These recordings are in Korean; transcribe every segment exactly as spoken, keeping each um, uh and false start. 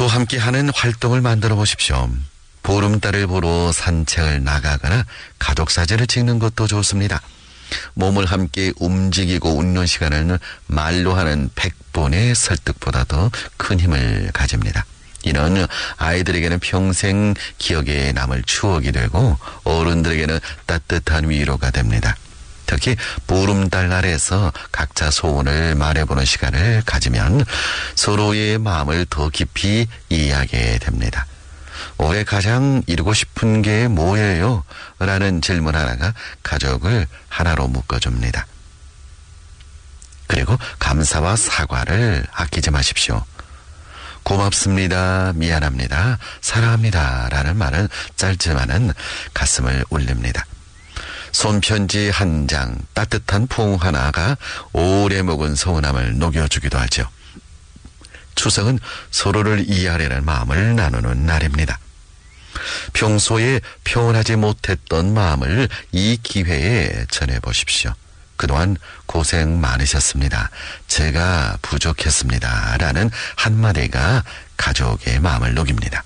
또 함께하는 활동을 만들어 보십시오. 보름달을 보러 산책을 나가거나 가족 사진을 찍는 것도 좋습니다. 몸을 함께 움직이고 웃는 시간은 말로 하는 백 번의 설득보다 더 큰 힘을 가집니다. 이는 아이들에게는 평생 기억에 남을 추억이 되고 어른들에게는 따뜻한 위로가 됩니다. 특히 보름달 날에서 각자 소원을 말해보는 시간을 가지면 서로의 마음을 더 깊이 이해하게 됩니다. 올해 가장 이루고 싶은 게 뭐예요? 라는 질문 하나가 가족을 하나로 묶어줍니다. 그리고 감사와 사과를 아끼지 마십시오. 고맙습니다, 미안합니다, 사랑합니다 라는 말은 짧지만은 가슴을 울립니다. 손편지 한 장, 따뜻한 포옹 하나가 오래 묵은 서운함을 녹여주기도 하죠. 추석은 서로를 이해하려는 마음을 나누는 날입니다. 평소에 표현하지 못했던 마음을 이 기회에 전해보십시오. 그동안 고생 많으셨습니다. 제가 부족했습니다. 라는 한마디가 가족의 마음을 녹입니다.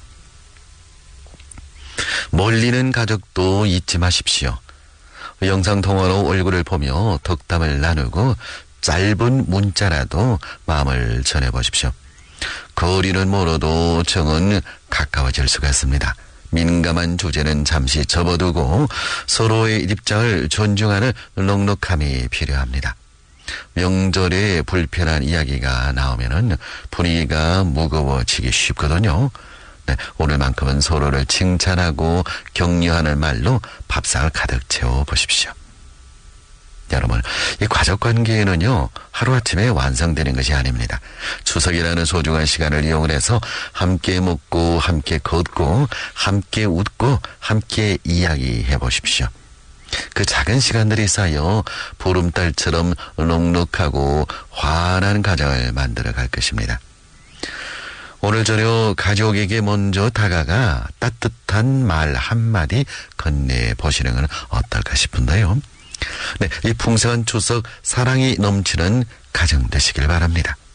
멀리는 가족도 잊지 마십시오. 영상통화로 얼굴을 보며 덕담을 나누고 짧은 문자라도 마음을 전해보십시오. 거리는 멀어도 정은 가까워질 수가 있습니다. 민감한 주제는 잠시 접어두고 서로의 입장을 존중하는 넉넉함이 필요합니다. 명절에 불편한 이야기가 나오면은 분위기가 무거워지기 쉽거든요. 네, 오늘만큼은 서로를 칭찬하고 격려하는 말로 밥상을 가득 채워보십시오. 여러분, 이 가족관계에는요, 하루아침에 완성되는 것이 아닙니다. 추석이라는 소중한 시간을 이용을 해서 함께 먹고, 함께 걷고, 함께 웃고, 함께 이야기해 보십시오. 그 작은 시간들이 쌓여 보름달처럼 넉넉하고 환한 가정을 만들어 갈 것입니다. 오늘 저녁 가족에게 먼저 다가가 따뜻한 말 한마디 건네보시는 건 어떨까 싶은데요. 네, 이 풍성한 추석 사랑이 넘치는 가정 되시길 바랍니다.